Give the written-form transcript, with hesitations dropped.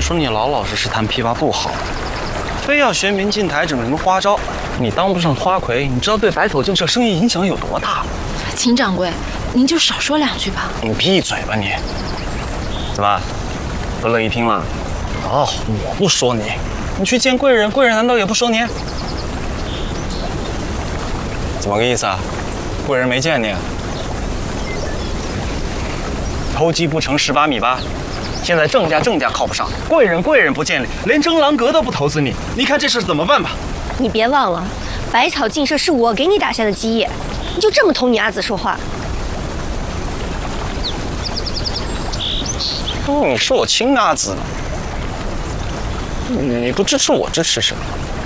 说你老老实实弹琵琶不好，非要学明镜台整什么花招，你当不上花魁，你知道对百草镜社生意影响有多大？ 秦掌柜，您就少说两句吧。 你闭嘴吧你！怎么，不乐意听了？哦，我不说你，你去见贵人，贵人难道也不说你？怎么个意思啊？贵人没见你？偷鸡不成蚀把米吧？现在郑家靠不上，贵人不见你，连征郎阁都不投资你，你看这事怎么办吧？ 你别忘了，百草镜社是我给你打下的基业，你就这么同你阿紫说话？ 哦，你说我亲阿紫呢？你不支持我支持谁？